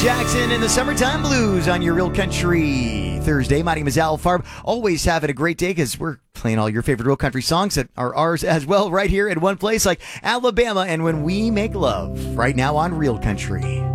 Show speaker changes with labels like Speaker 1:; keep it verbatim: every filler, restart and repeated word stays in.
Speaker 1: Jackson and the Summertime Blues on your Real Country Thursday. My name is Al Farb. Always having a great day because we're playing all your favorite real country songs that are ours as well right here in one place like Alabama and When We Make Love right now on Real Country.